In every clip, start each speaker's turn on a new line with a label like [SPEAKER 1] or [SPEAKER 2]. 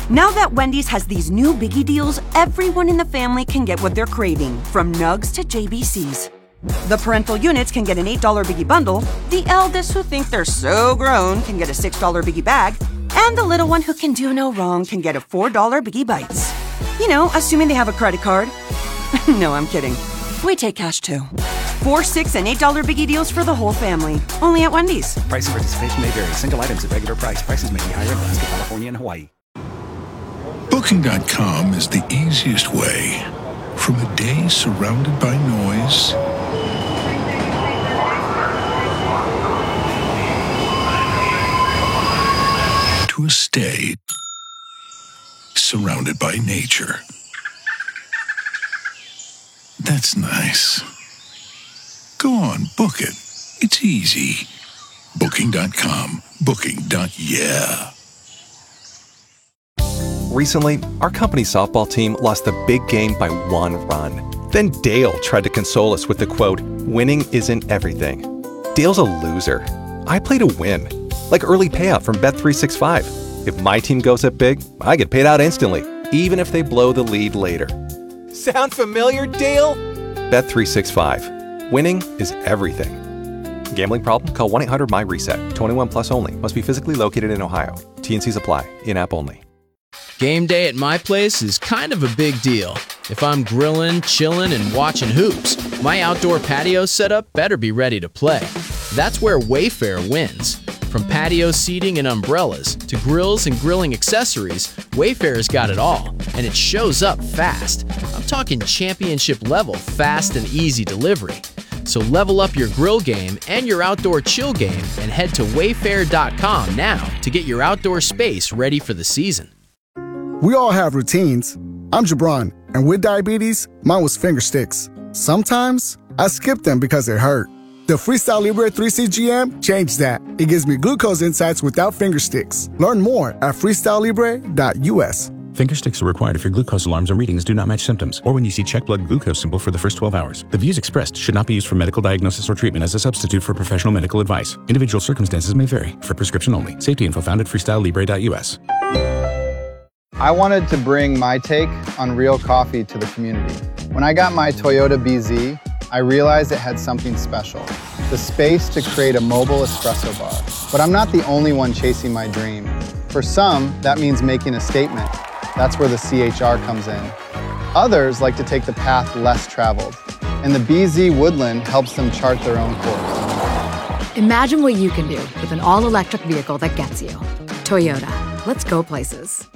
[SPEAKER 1] Now that Wendy's has these new biggie deals, everyone in the family can get what they're craving, from nugs to JBCs. The parental units can get an $8 biggie bundle, the eldest who think they're so grown can get a $6 biggie bag, and the little one who can do no wrong can get a $4 biggie bites. You know, assuming they have a credit card. No, I'm kidding. We take cash too. $4, $6, and $8 biggie deals for the whole family. Only at Wendy's.
[SPEAKER 2] Price and participation may vary. Single items at regular price. Prices may be higher in Alaska, California, and Hawaii.
[SPEAKER 3] Booking.com is the easiest way. From a day surrounded by noise to a stay surrounded by nature. That's nice. Go on, book it. It's easy. Booking.com. Booking.yeah.
[SPEAKER 4] Recently, our company's softball team lost the big game by 1 run. Then Dale tried to console us with the quote, "Winning isn't everything." Dale's a loser. I play to win. Like early payout from Bet365. If my team goes up big, I get paid out instantly, even if they blow the lead later. Sound familiar, Dale? Bet365. Winning is everything. Gambling problem? Call 1-800-MY-RESET. 21 plus only. Must be physically located in Ohio. T&Cs apply. In-app only.
[SPEAKER 5] Game day at my place is kind of a big deal. If I'm grilling, chilling, and watching hoops, my outdoor patio setup better be ready to play. That's where Wayfair wins. From patio seating and umbrellas to grills and grilling accessories, Wayfair's got it all, and it shows up fast. I'm talking championship level fast and easy delivery. So level up your grill game and your outdoor chill game and head to wayfair.com now to get your outdoor space ready for the season.
[SPEAKER 6] We all have routines. I'm Jabron, and with diabetes, mine was finger sticks. Sometimes I skip them because it hurt. The Freestyle Libre 3CGM changed that. It gives me glucose insights without finger sticks. Learn more at freestylelibre.us.
[SPEAKER 7] Finger sticks are required if your glucose alarms or readings do not match symptoms, or when you see check blood glucose symbol for the first 12 hours. The views expressed should not be used for medical diagnosis or treatment as a substitute for professional medical advice. Individual circumstances may vary. For prescription only. Safety info found at freestylelibre.us.
[SPEAKER 8] I wanted to bring my take on real coffee to the community. When I got my Toyota BZ, I realized it had something special, the space to create a mobile espresso bar. But I'm not the only one chasing my dream. For some, that means making a statement. That's where the CHR comes in. Others like to take the path less traveled, and the BZ Woodland helps them chart their own course.
[SPEAKER 9] Imagine what you can do with an all-electric vehicle that gets you. Toyota. Let's go places.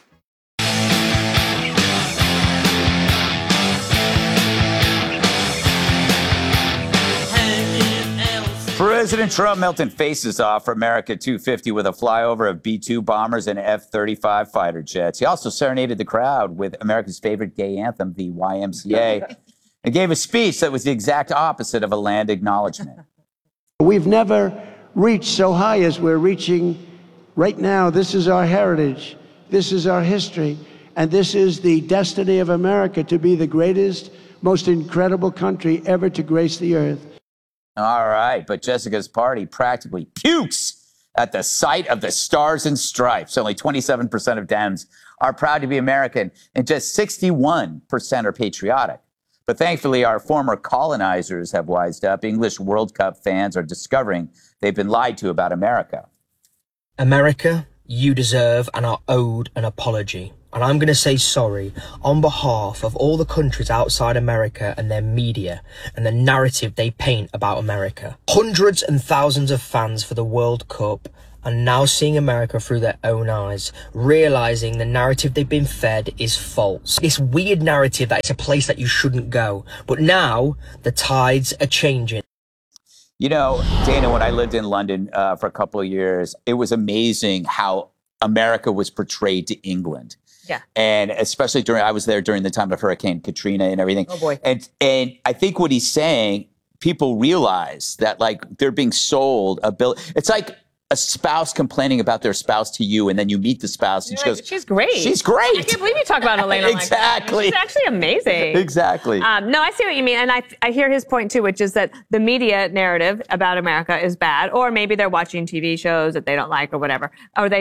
[SPEAKER 10] President Trump melting faces off for America 250 with a flyover of B-2 bombers and F-35 fighter jets. He also serenaded the crowd with America's favorite gay anthem, the YMCA, and gave a speech that was the exact opposite of a land acknowledgement.
[SPEAKER 11] We've never reached so high as we're reaching right now. This is our heritage. This is our history. And this is the destiny of America to be the greatest, most incredible country ever to grace the earth.
[SPEAKER 10] All right, but Jessica's party practically pukes at the sight of the Stars and Stripes. Only 27% of Dems are proud to be American, and just 61% are patriotic. But thankfully, our former colonizers have wised up. English World Cup fans are discovering they've been lied to about America.
[SPEAKER 12] America, you deserve and are owed an apology. And I'm going to say sorry on behalf of all the countries outside America and their media and the narrative they paint about America. Hundreds and thousands of fans for the World Cup are now seeing America through their own eyes, realizing the narrative they've been fed is false. This weird narrative that it's a place that you shouldn't go. But now the tides are changing.
[SPEAKER 10] You know, Dana, when I lived in London for a couple of years, it was amazing how America was portrayed to England.
[SPEAKER 13] Yeah.
[SPEAKER 10] And especially I was there during the time of Hurricane Katrina and everything.
[SPEAKER 13] Oh boy.
[SPEAKER 10] And I think what he's saying, people realize that like they're being sold a bill. It's like a spouse complaining about their spouse to you, and then you meet the spouse and she goes,
[SPEAKER 13] "She's great.
[SPEAKER 10] She's great.
[SPEAKER 13] I can't believe you talk about Elena
[SPEAKER 10] exactly.
[SPEAKER 13] like that. She's actually amazing."
[SPEAKER 10] Exactly.
[SPEAKER 13] No, I see what you mean. And I hear his point too, which is that the media narrative about America is bad, or maybe they're watching TV shows that they don't like or whatever.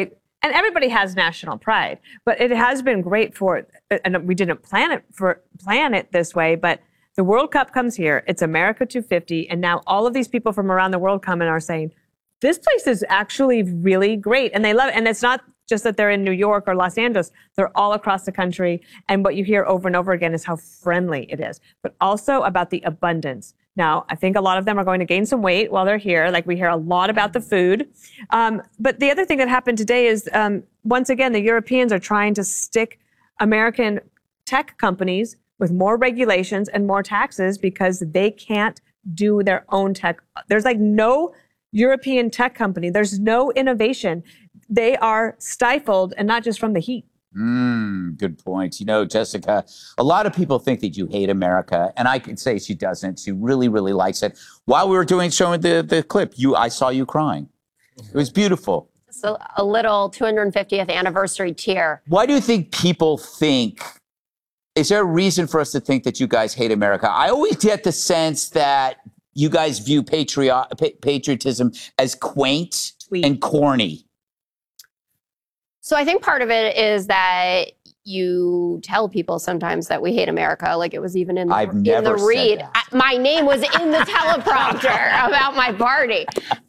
[SPEAKER 13] And everybody has national pride, but it has been great and we didn't plan it this way, but the World Cup comes here. It's America 250. And now all of these people from around the world come and are saying, this place is actually really great. And they love it. And it's not just that they're in New York or Los Angeles. They're all across the country. And what you hear over and over again is how friendly it is, but also about the abundance. Now, I think a lot of them are going to gain some weight while they're here. Like, we hear a lot about the food. But the other thing that happened today is, once again, the Europeans are trying to stick American tech companies with more regulations and more taxes because they can't do their own tech. There's like no European tech company. There's no innovation. They are stifled, and not just from the heat.
[SPEAKER 10] Good point. You know, Jessica, a lot of people think that you hate America, and I can say she doesn't. She really, really likes it. While we were showing the clip, I saw you crying. It was beautiful.
[SPEAKER 14] So a little 250th anniversary tear.
[SPEAKER 10] Why do you think people think? Is there a reason for us to think that you guys hate America? I always get the sense that you guys view patriotism as quaint and corny.
[SPEAKER 14] So I think part of it is that you tell people sometimes that we hate America. Like, it was even in the read. My name was in the teleprompter about my party.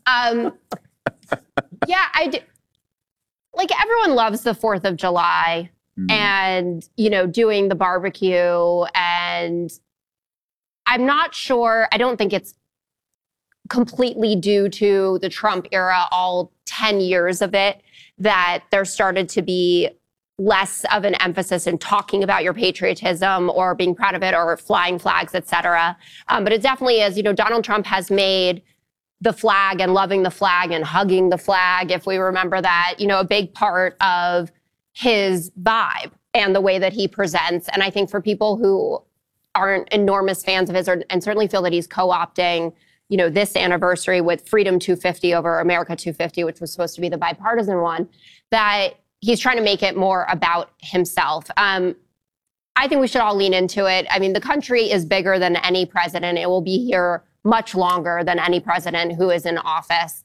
[SPEAKER 14] Yeah, I do. Like, everyone loves the 4th of July and, you know, doing the barbecue. And I'm not sure. I don't think it's completely due to the Trump era, all 10 years of it, that there started to be less of an emphasis in talking about your patriotism or being proud of it or flying flags, et cetera. But it definitely is, you know, Donald Trump has made the flag and loving the flag and hugging the flag, if we remember that, you know, a big part of his vibe and the way that he presents. And I think for people who aren't enormous fans of his and certainly feel that he's co-opting, you know, this anniversary with Freedom 250 over America 250, which was supposed to be the bipartisan one, that he's trying to make it more about himself. I think we should all lean into it. I mean, the country is bigger than any president. It will be here much longer than any president who is in office.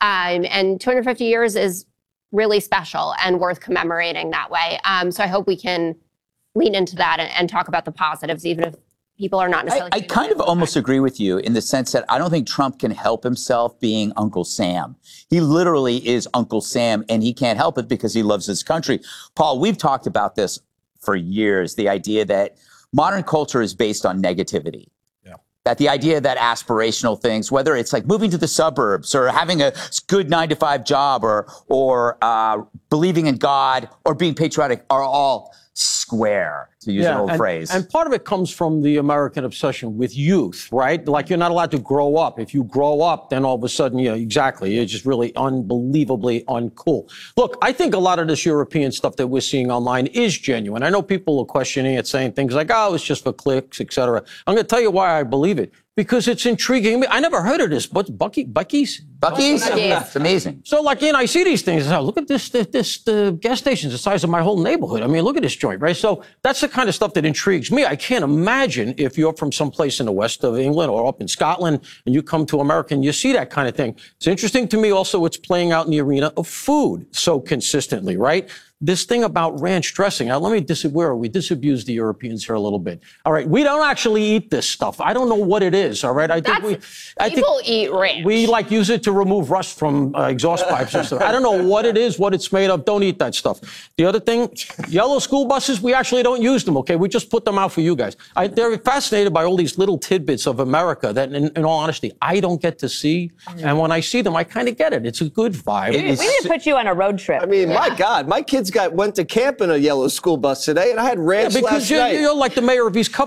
[SPEAKER 14] And 250 years is really special and worth commemorating that way. So I hope we can lean into that and talk about the positives, even if people are not necessarily.
[SPEAKER 10] I kind of almost agree with you in the sense that I don't think Trump can help himself being Uncle Sam. He literally is Uncle Sam, and he can't help it because he loves his country. Paul, we've talked about this for years, the idea that modern culture is based on negativity. That the idea that aspirational things, whether it's like moving to the suburbs or having a good 9-to-5 job or believing in God or being patriotic, are all square, to use an old phrase.
[SPEAKER 15] And part of it comes from the American obsession with youth, right? Like, you're not allowed to grow up. If you grow up, then all of a sudden, you're just really unbelievably uncool. Look, I think a lot of this European stuff that we're seeing online is genuine. I know people are questioning it, saying things like, oh, it's just for clicks, etc. I'm going to tell you why I believe it. Because it's intriguing. I never heard of this. What's Buc-ee's?
[SPEAKER 10] Buc-ee's? It's amazing.
[SPEAKER 15] So, like, I see these things. And look at the gas station's the size of my whole neighborhood. I mean, look at this joint, right? So that's the kind of stuff that intrigues me. I can't imagine if you're from someplace in the west of England or up in Scotland and you come to America and you see that kind of thing. It's interesting to me also it's playing out in the arena of food so consistently, right? This thing about ranch dressing. Now, let me we disabuse the Europeans here a little bit. All right, we don't actually eat this stuff. I don't know what it is. All right,
[SPEAKER 14] people eat ranch.
[SPEAKER 15] We use it to remove rust from exhaust pipes and stuff. I don't know what it is, what it's made of. Don't eat that stuff. The other thing, yellow school buses. We actually don't use them. Okay, we just put them out for you guys. They're fascinated by all these little tidbits of America that, in all honesty, I don't get to see. And when I see them, I kind of get it. It's a good vibe.
[SPEAKER 13] We need to put you on a road trip.
[SPEAKER 16] I mean, my God, my kids went to camp in a yellow school bus today, and I had ranch last night.
[SPEAKER 15] You're like the mayor of East Cup.